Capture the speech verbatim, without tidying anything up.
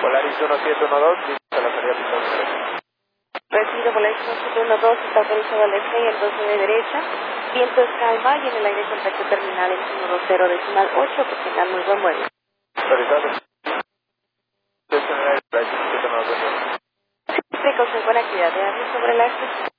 Polaris uno siete uno dos, listo a la salida pista derecha. Recibido Polaris uno siete uno dos, está autorizado al este y el doce de derecha. Viento es calma y en el aire contacto terminal en uno dos cero decimal ocho, que tengan muy buen vuelo. Autorizado. Polaris uno siete uno dos. Precaución con actividad de avión sobre la estación.